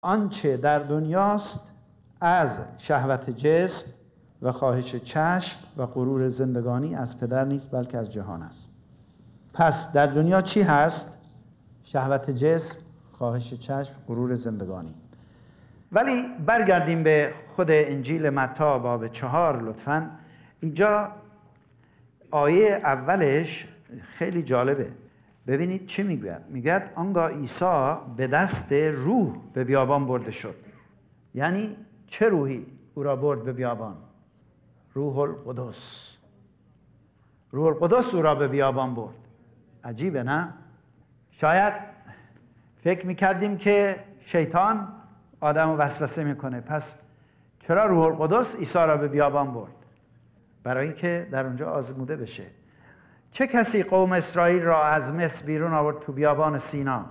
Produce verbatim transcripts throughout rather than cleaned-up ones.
آنچه در دنیاست از شهوت جسم و خواهش چشم و غرور زندگانی از پدر نیست بلکه از جهان است. پس در دنیا چی هست؟ شهوت جسم، خواهش چشم، غرور زندگانی. ولی برگردیم به خود انجیل متی باب چهار لطفاً. اینجا آیه اولش خیلی جالبه. ببینید چی میگوید. میگوید آنگاه عیسی به دست روح به بیابان برده شد. یعنی چه روحی او را برد به بیابان؟ روح القدس. روح القدس او را به بیابان برد. عجیبه نه؟ شاید فکر میکردیم که شیطان آدم رو وسوسه میکنه، پس چرا روح القدس عیسی را به بیابان برد؟ برای اینکه در اونجا آزموده بشه. چه کسی قوم اسرائیل را از مصر بیرون آورد تو بیابان سینا؟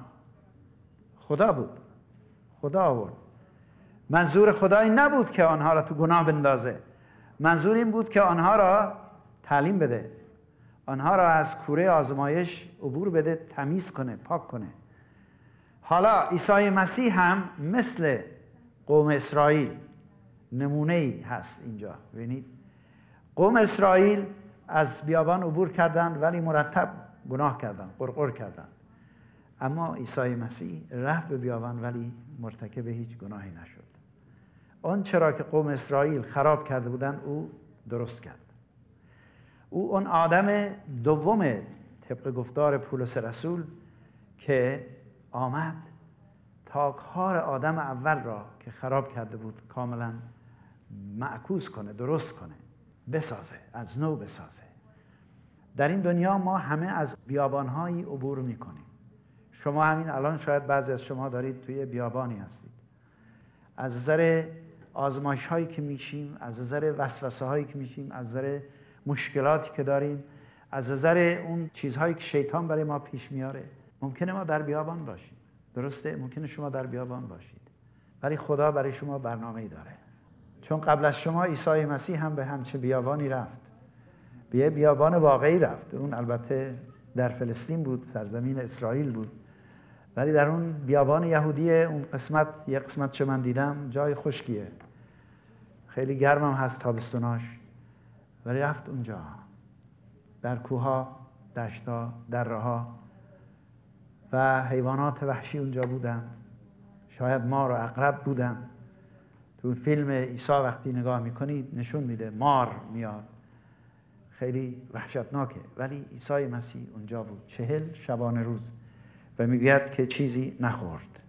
خدا بود. خدا آورد. منظور خدا این نبود که آنها را تو گناه بندازه. منظور این بود که آنها را تعلیم بده، آنها را از کوره آزمایش عبور بده، تمیز کنه، پاک کنه. حالا عیسی مسیح هم مثل قوم اسرائیل نمونه‌ای هست اینجا. ببینید قوم اسرائیل از بیابان عبور کردند ولی مرتب گناه کردند، قرقر کردند. اما عیسی مسیح رفت به بیابان ولی مرتکب هیچ گناهی نشد. آن چرا که قوم اسرائیل خراب کرده بودند او درست کرد. او اون آدم دوم طبق گفتار پولس رسول که آمد تا کار آدم اول را که خراب کرده بود کاملا معکوس کنه، درست کنه، بسازه، از نو بسازه. در این دنیا ما همه از بیابان‌هایی عبور می‌کنیم. شما همین الان شاید بعضی از شما دارید توی بیابانی هستید. از نظر آزمایش‌هایی که میشیم، از نظر وسوسه‌هایی که میشیم، از نظر مشکلاتی که داریم، از نظر اون چیزهایی که شیطان برای ما پیش میاره، ممکنه ما در بیابان باشیم. درسته؟ ممکنه شما در بیابان باشید. ولی خدا برای شما برنامه‌ای داره. چون قبل از شما عیسی مسیح هم به همچه بیابانی رفت. به یه بیابان واقعی رفت. اون البته در فلسطین بود، سرزمین اسرائیل بود. ولی در اون بیابان یهودی اون قسمت، یه قسمت چه من دیدم جای خشکیه. خیلی گرمم هست تابستوناش. ولی رفت اونجا. در کوها، دشتا، دره‌ها و حیوانات وحشی اونجا بودند. شاید مار و عقرب بودند. تو فیلم عیسی وقتی نگاه میکنید نشون میده مار میاد. خیلی وحشتناکه. ولی عیسی مسیح اونجا بود چهل شبانه روز و میگوید که چیزی نخورد.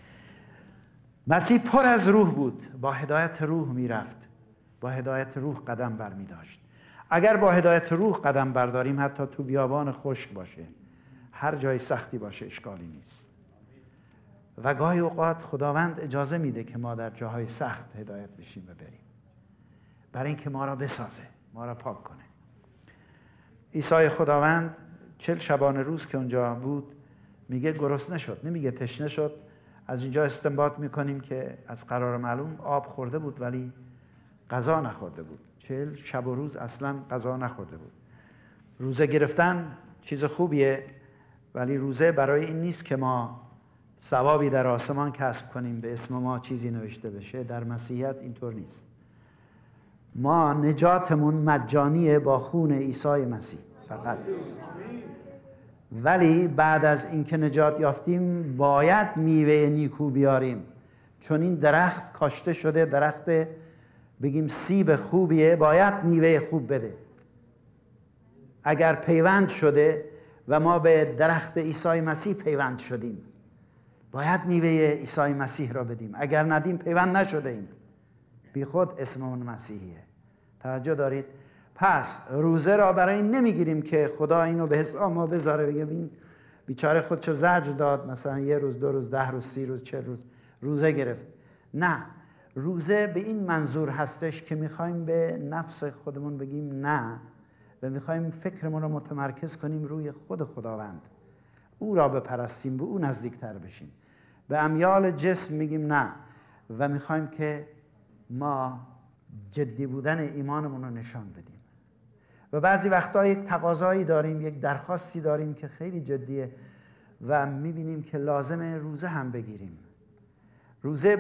مسیح پر از روح بود. با هدایت روح میرفت. با هدایت روح قدم بر می داشت. اگر با هدایت روح قدم برداریم حتی تو بیابان خشک باشه، هر جای سختی باشه، اشکالی نیست. و گاهی اوقات خداوند اجازه میده که ما در جاهای سخت هدایت بشیم و بریم، برای اینکه ما را بسازه، ما را پاک کنه. عیسی خداوند چل شبانه روز که اونجا بود میگه گرسنه شد، نمیگه تشنه شد. از اینجا استنباط میکنیم که از قرار معلوم آب خورده بود ولی غذا نخورده بود. چل شب و روز اصلا غذا نخورده بود. روزه گرفتن چیز خوبیه، ولی روزه برای این نیست که ما ثوابی در آسمان کسب کنیم، به اسم ما چیزی نوشته بشه. در مسیحیت اینطور نیست. ما نجاتمون مجانیه با خون عیسی مسیح فقط. ولی بعد از اینکه نجات یافتیم باید میوه نیکو بیاریم، چون این درخت کاشته شده، درخت بگیم سیب خوبیه، باید میوه خوب بده. اگر پیوند شده و ما به درخت عیسی مسیح پیوند شدیم باید میوه عیسی مسیح را بدیم. اگر ندیم پیوند نشده ایم، بی خود اسممون مسیحیه. توجه دارید؟ پس روزه را برای این نمیگیریم که خدا اینو به حساب ما بذاره بگه این بیچاره خودشو زجر داد، مثلا یه روز، دو روز، ده روز، سی روز، چه روز روزه گرفت. نه، روزه به این منظور هستش که میخوایم به نفس خودمون بگیم نه و میخوایم فکرمون رو متمرکز کنیم روی خود خداوند، او را بپرستیم، به او نزدیکتر بشیم. به امیال جسم میگیم نه و میخوایم که ما جدی بودن ایمانمون رو نشان بدیم. و بعضی وقتا یک تقاضایی داریم، یک درخواستی داریم که خیلی جدیه و میبینیم که لازمه روزه هم بگیریم. روزه